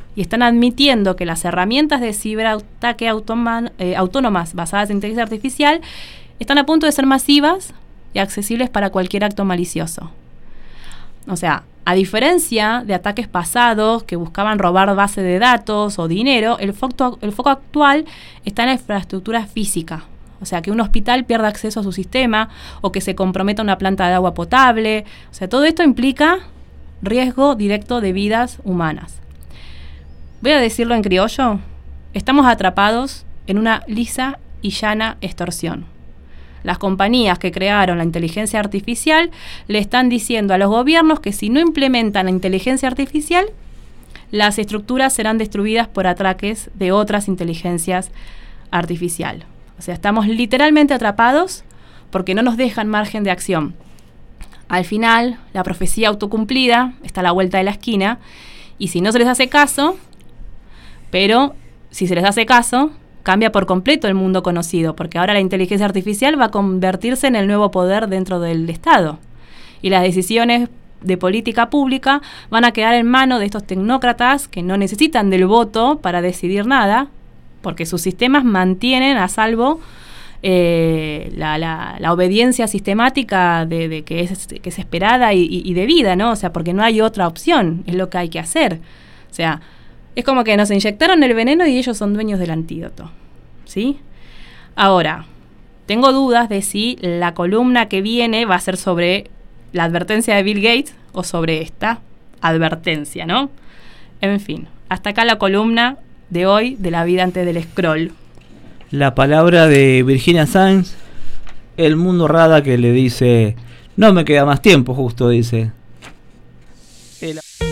y están admitiendo que las herramientas de ciberataque autónomas basadas en inteligencia artificial están a punto de ser masivas y accesibles para cualquier acto malicioso. O sea, a diferencia de ataques pasados que buscaban robar base de datos o dinero, el foco actual está en la infraestructura física. O sea, que un hospital pierda acceso a su sistema o que se comprometa una planta de agua potable. O sea, todo esto implica riesgo directo de vidas humanas. Voy a decirlo en criollo. Estamos atrapados en una lisa y llana extorsión. Las compañías que crearon la inteligencia artificial le están diciendo a los gobiernos que si no implementan la inteligencia artificial, las estructuras serán destruidas por ataques de otras inteligencias artificiales. O sea, estamos literalmente atrapados porque no nos dejan margen de acción. Al final, la profecía autocumplida está a la vuelta de la esquina y si no se les hace caso, pero si se les hace caso, cambia por completo el mundo conocido, porque ahora la inteligencia artificial va a convertirse en el nuevo poder dentro del Estado. Y las decisiones de política pública van a quedar en manos de estos tecnócratas que no necesitan del voto para decidir nada, porque sus sistemas mantienen a salvo la obediencia sistemática de que es esperada y debida, ¿no? O sea, porque no hay otra opción, es lo que hay que hacer. O sea, es como que nos inyectaron el veneno y ellos son dueños del antídoto, ¿sí? Ahora, tengo dudas de si la columna que viene va a ser sobre la advertencia de Bill Gates o sobre esta advertencia, ¿no? En fin, hasta acá la columna de hoy de La vida antes del scroll. La palabra de Virginia Sainz, el mundo rada que le dice, no me queda más tiempo, justo dice.